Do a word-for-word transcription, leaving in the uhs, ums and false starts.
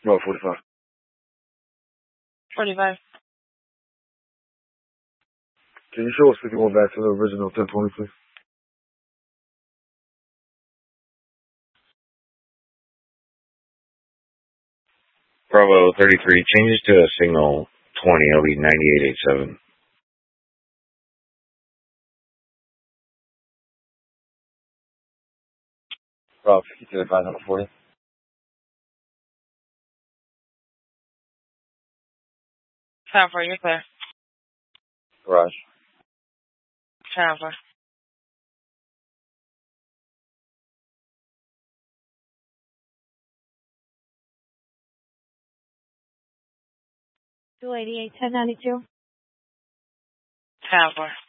About forty-five. forty-five. Can you show us fifty-one back to the original ten twenty, please? Bravo thirty-three, changes to a signal twenty, it'll be ninety-eight eighty-seven. Bravo fifty-two, five forty. Tower four, you're clear. Garage. Tower four. two eighty-eight, ten ninety-two. Tower four.